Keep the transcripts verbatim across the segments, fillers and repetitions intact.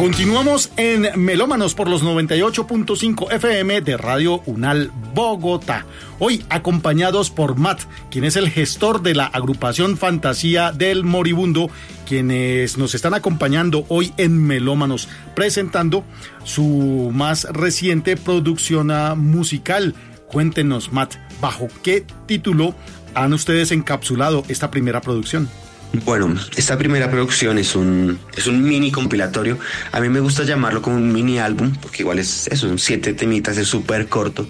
Continuamos en Melómanos por los noventa y ocho punto cinco F M de Radio UNAL Bogotá. Hoy acompañados por Matt, quien es el gestor de la agrupación Fantasía del Moribundo, quienes nos están acompañando hoy en Melómanos, presentando su más reciente producción musical. Cuéntenos, Matt, ¿bajo qué título han ustedes encapsulado esta primera producción? Bueno, esta primera producción es un, es un mini compilatorio. A mí me gusta llamarlo como un mini álbum, porque igual es eso, son siete temitas, es súper corto,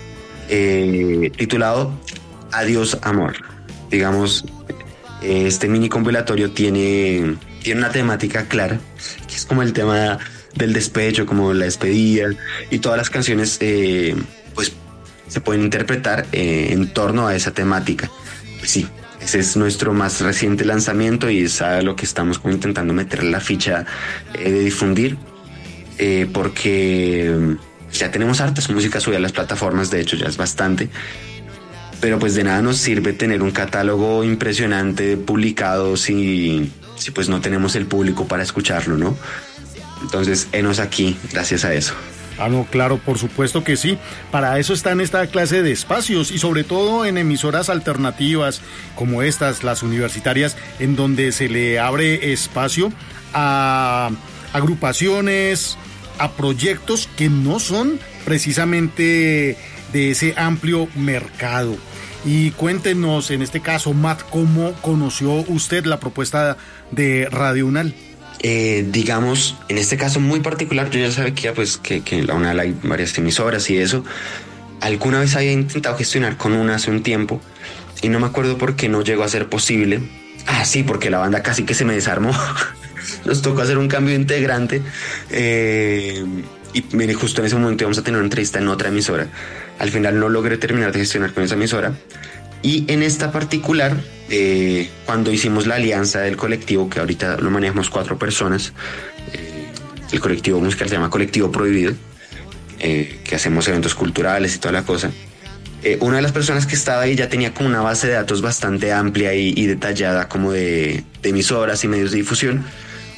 eh, titulado Adiós Amor. Digamos, eh, este mini compilatorio tiene, tiene una temática clara, que es como el tema del despecho, como la despedida, y todas las canciones eh, pues se pueden interpretar eh, en torno a esa temática. Pues sí. Ese es nuestro más reciente lanzamiento y es a lo que estamos como intentando meter la ficha eh, de difundir, eh, porque ya tenemos hartas músicas subidas a las plataformas, de hecho ya es bastante, pero pues de nada nos sirve tener un catálogo impresionante publicado si, si pues no tenemos el público para escucharlo, ¿no? Entonces, henos aquí gracias a eso. Ah, no, claro, por supuesto que sí. Para eso está en esta clase de espacios y sobre todo en emisoras alternativas como estas, las universitarias, en donde se le abre espacio a agrupaciones, a proyectos que no son precisamente de ese amplio mercado. Y cuéntenos, en este caso, Matt, ¿cómo conoció usted la propuesta de Radio UNAL? Eh, digamos, en este caso muy particular, yo ya sabía pues, que, que en la UNAL hay varias emisoras y eso. Alguna vez había intentado gestionar con una hace un tiempo y no me acuerdo por qué no llegó a ser posible. Ah, sí, porque la banda casi que se me desarmó. Nos tocó hacer un cambio de integrante eh, y mire, justo en ese momento íbamos a tener una entrevista en otra emisora. Al final no logré terminar de gestionar con esa emisora. Y en esta particular, eh, cuando hicimos la alianza del colectivo, que ahorita lo manejamos cuatro personas, eh, el colectivo musical se llama Colectivo Prohibido, eh, que hacemos eventos culturales y toda la cosa, eh, una de las personas que estaba ahí ya tenía como una base de datos bastante amplia y, y detallada como de, de emisoras y medios de difusión.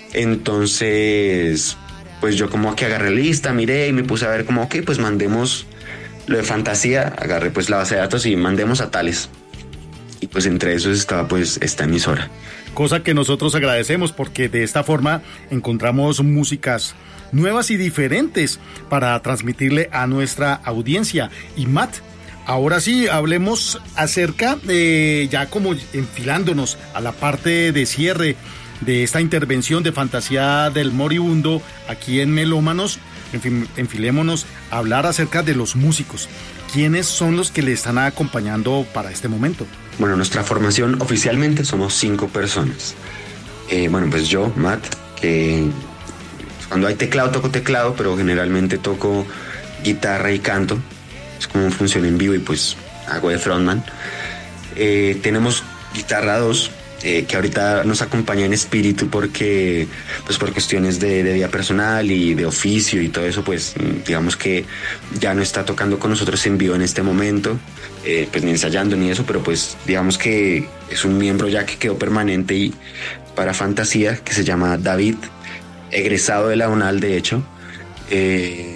Entonces, pues yo como que agarré la lista, miré y me puse a ver como, ok, pues mandemos lo de Fantasía, agarré pues la base de datos y mandemos a tales. Y pues entre esos estaba pues esta emisora. Cosa que nosotros agradecemos porque de esta forma encontramos músicas nuevas y diferentes para transmitirle a nuestra audiencia. Y Matt, ahora sí hablemos acerca de, ya como enfilándonos a la parte de cierre de esta intervención de Fantasía del Moribundo aquí en Melómanos. En fin, enfilémonos a hablar acerca de los músicos. ¿Quiénes son los que le están acompañando para este momento? Bueno, nuestra formación oficialmente somos cinco personas. Eh, bueno, pues yo, Matt, que cuando hay teclado toco teclado, pero generalmente toco guitarra y canto. Es como funciona en vivo y pues hago de frontman. Eh, tenemos guitarra dos. Eh, que ahorita nos acompaña en espíritu porque pues por cuestiones de, de vida personal y de oficio y todo eso, pues digamos que ya no está tocando con nosotros en vivo en este momento, eh, pues ni ensayando ni eso, pero pues digamos que es un miembro ya que quedó permanente y para Fantasía, que se llama David, egresado de la UNAL de hecho. eh,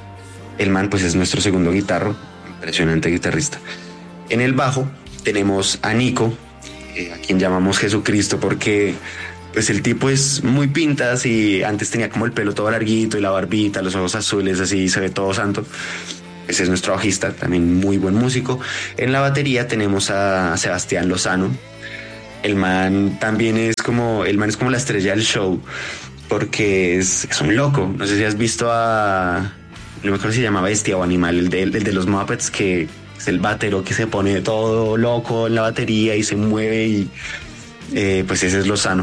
el man pues es nuestro segundo guitarro, impresionante guitarrista. En el bajo tenemos a Nico, a quien llamamos Jesucristo porque pues el tipo es muy pintas y antes tenía como el pelo todo larguito y la barbita, los ojos azules, así se ve todo santo. Ese es nuestro bajista, también muy buen músico. En la batería tenemos a Sebastián Lozano. El man también es como, el man es como la estrella del show porque es, es un loco. No sé si has visto a, no me acuerdo si se llama Bestia o Animal, el de, el de los Muppets, que es el batero que se pone todo loco en la batería y se mueve y eh, pues ese es Lozano.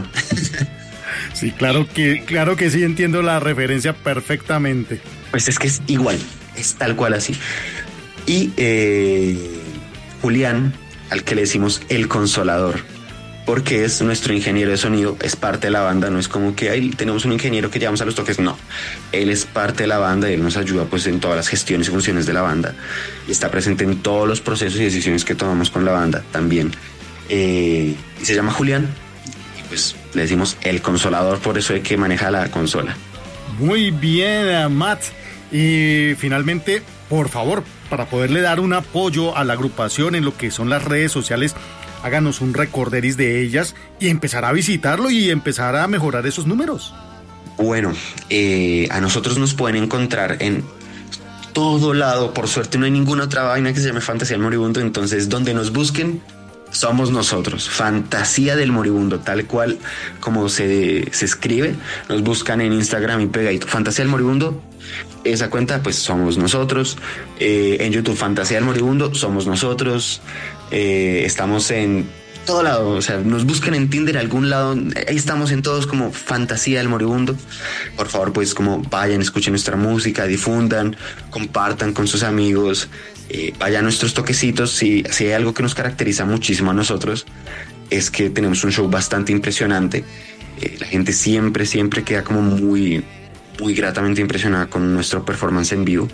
Sí, claro que, claro que sí, entiendo la referencia perfectamente. Pues es que es igual, es tal cual así. Y eh, Julián, al que le decimos el Consolador, porque es nuestro ingeniero de sonido, es parte de la banda, no es como que ahí tenemos un ingeniero que llevamos a los toques, no, él es parte de la banda y él nos ayuda pues en todas las gestiones y funciones de la banda y está presente en todos los procesos y decisiones que tomamos con la banda también. Eh, y se llama Julián y pues le decimos el Consolador por eso de que maneja la consola. Muy bien, Matt. Y finalmente, por favor, para poderle dar un apoyo a la agrupación en lo que son las redes sociales, háganos un recorderis de ellas y empezar a visitarlo y empezar a mejorar esos números. Bueno, eh, a nosotros nos pueden encontrar en todo lado. Por suerte no hay ninguna otra vaina que se llame Fantasía del Moribundo. Entonces, donde nos busquen, somos nosotros. Fantasía del Moribundo, tal cual como se, se escribe. Nos buscan en Instagram y pegadito. Fantasía del Moribundo, esa cuenta, pues somos nosotros. Eh, en YouTube, Fantasía del Moribundo, somos nosotros. Eh, estamos en todo lado, o sea, nos buscan en Tinder, algún lado, ahí estamos en todos como Fantasía del Moribundo. Por favor, pues como vayan, escuchen nuestra música, difundan, compartan con sus amigos, eh, vayan a nuestros toquecitos. Si, si hay algo que nos caracteriza muchísimo a nosotros, es que tenemos un show bastante impresionante. Eh, la gente siempre, siempre queda como muy, muy gratamente impresionada con nuestro performance en vivo.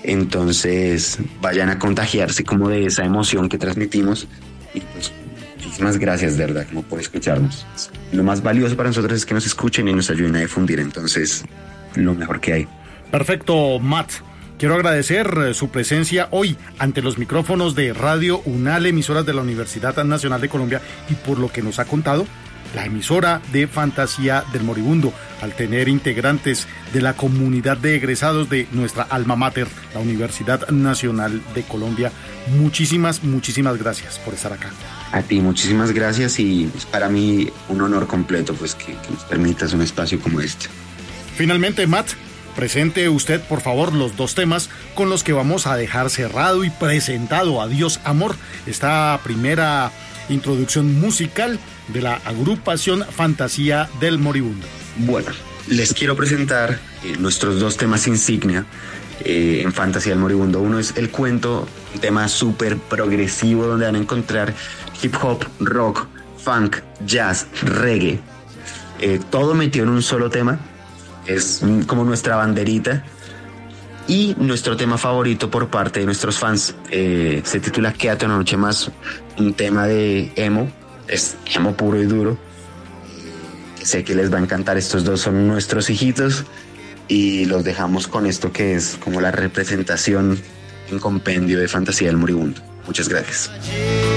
Entonces, vayan a contagiarse como de esa emoción que transmitimos. Y pues, muchísimas gracias, de verdad, como por escucharnos. Lo más valioso para nosotros es que nos escuchen y nos ayuden a difundir, entonces, lo mejor que hay. Perfecto, Matt. Quiero agradecer su presencia hoy ante los micrófonos de Radio UNAL, emisoras de la Universidad Nacional de Colombia, y por lo que nos ha contado, la emisora de Fantasía del Moribundo, al tener integrantes de la comunidad de egresados de nuestra alma mater, la Universidad Nacional de Colombia. Muchísimas, muchísimas gracias por estar acá. A ti, muchísimas gracias, y es para mí un honor completo pues que, que nos permitas un espacio como este. Finalmente, Matt, presente usted, por favor, los dos temas con los que vamos a dejar cerrado y presentado Adiós Amor, esta primera introducción musical de la agrupación Fantasía del Moribundo. Bueno, les quiero presentar eh, nuestros dos temas insignia eh, en Fantasía del Moribundo. Uno es El Cuento, un tema súper progresivo donde van a encontrar hip hop, rock, funk, jazz, reggae, eh, todo metido en un solo tema. Es como nuestra banderita. Y nuestro tema favorito por parte de nuestros fans eh, se titula Quédate una noche más, un tema de emo, es emo puro y duro. Sé que les va a encantar. Estos dos son nuestros hijitos y los dejamos con esto que es como la representación en compendio de Fantasía del Moribundo. Muchas gracias.